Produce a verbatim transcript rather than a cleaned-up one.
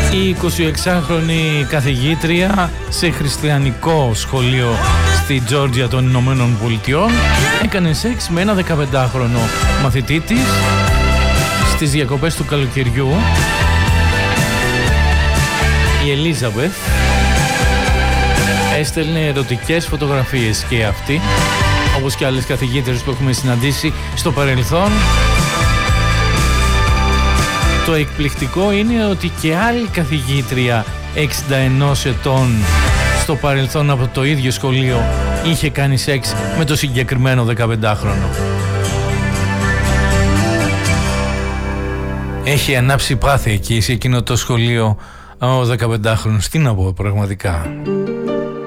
Η εικοσιεξάχρονη καθηγήτρια σε χριστιανικό σχολείο στη Τζόρτζια των Ηνωμένων Πολιτειών έκανε σεξ με ένα δεκαπεντάχρονο μαθητή της στις διακοπές του καλοκαιριού. Η Ελίζαμπεθ έστελνε ερωτικές φωτογραφίες και αυτή, όπως και άλλες καθηγήτρες που έχουμε συναντήσει στο παρελθόν. Το εκπληκτικό είναι ότι και άλλη καθηγήτρια εξήντα ενός ετών στο παρελθόν από το ίδιο σχολείο είχε κάνει σεξ με το συγκεκριμένο δεκαπεντάχρονο. Έχει ανάψει πάθη εκεί σε εκείνο το σχολείο ο δεκαπεντάχρονος. Τι να πω πραγματικά.